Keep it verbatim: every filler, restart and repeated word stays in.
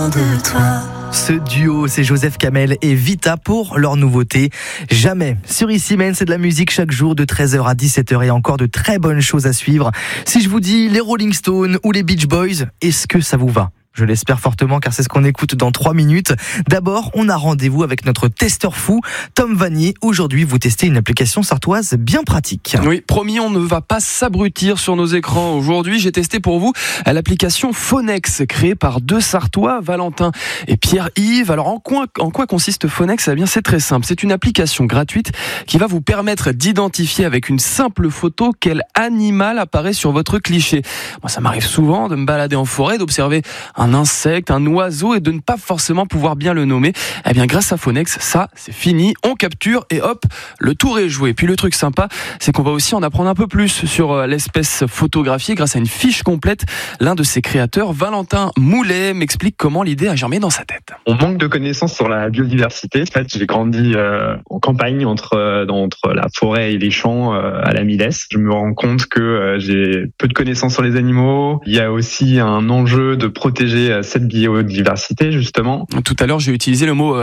de toi. Ce duo, c'est Joseph Kamel et Vita pour leur nouveauté Jamais. Sur Ici Même, c'est de la musique chaque jour de treize heures à dix-sept heures et encore de très bonnes choses à suivre. Si je vous dis les Rolling Stones ou les Beach Boys, est-ce que ça vous va ? Je l'espère fortement car c'est ce qu'on écoute dans trois minutes. D'abord, on a rendez-vous avec notre testeur fou, Tom Vanier. Aujourd'hui, vous testez une application sartoise bien pratique. Oui, promis, on ne va pas s'abrutir sur nos écrans. Aujourd'hui, j'ai testé pour vous l'application Phonex, créée par deux Sartois, Valentin et Pierre-Yves. Alors, en quoi, en quoi consiste Phonex ? Eh bien, c'est très simple. C'est une application gratuite qui va vous permettre d'identifier avec une simple photo quel animal apparaît sur votre cliché. Moi, ça m'arrive souvent de me balader en forêt, d'observer un insecte, un oiseau et de ne pas forcément pouvoir bien le nommer. Eh bien, grâce à Phonex, ça, c'est fini. On capture et hop, le tour est joué. Puis le truc sympa, c'est qu'on va aussi en apprendre un peu plus sur l'espèce photographiée grâce à une fiche complète. L'un de ses créateurs, Valentin Moulet, m'explique comment l'idée a germé dans sa tête. On manque de connaissances sur la biodiversité. En fait, j'ai grandi euh, en campagne entre, euh, entre la forêt et les champs euh, à la Milesse. Je me rends compte que euh, j'ai peu de connaissances sur les animaux. Il y a aussi un enjeu de protéger cette biodiversité, justement. Tout à l'heure, j'ai utilisé le mot